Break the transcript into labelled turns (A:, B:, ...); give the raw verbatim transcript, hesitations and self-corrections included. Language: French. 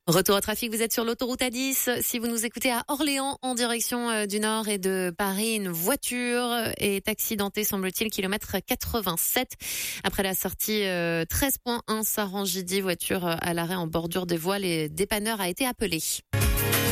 A: Retour au trafic, vous êtes sur l'autoroute A dix. Si vous nous écoutez à Orléans, en direction du nord et de Paris, une voiture est accidentée, semble-t-il, kilomètre quatre-vingt-sept. Après la sortie euh, treize point un Sarangidy, voiture à l'arrêt en bordure des voies, les dépanneurs a été appelé.